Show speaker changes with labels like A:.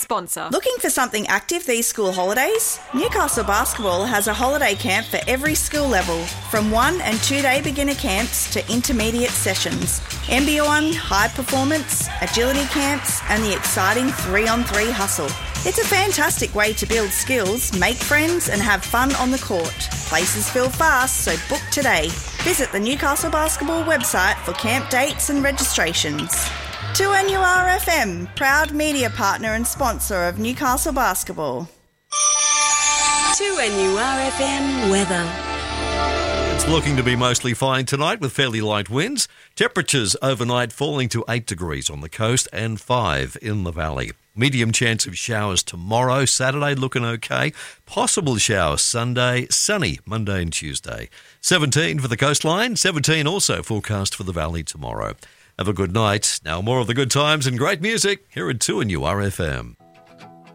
A: sponsor.
B: Looking for something active these school holidays? Newcastle Basketball has a holiday camp for every school level, from 1 and 2 day beginner camps to intermediate sessions, MB1, high performance, agility camps, and the exciting 3-on-3 hustle. It's a fantastic way to build skills, make friends, and have fun on the court. Places fill fast, so book today. Visit the Newcastle Basketball website for camp dates and registrations. 2NURFM, proud media partner and sponsor of Newcastle Basketball.
C: 2NURFM weather.
D: It's looking to be mostly fine tonight with fairly light winds. Temperatures overnight falling to 8 degrees on the coast and 5 in the valley. Medium chance of showers tomorrow. Saturday looking okay. Possible showers Sunday. Sunny Monday and Tuesday. 17 for the coastline. 17 also forecast for the valley tomorrow. Have a good night. Now more of the good times and great music here at 2NURFM.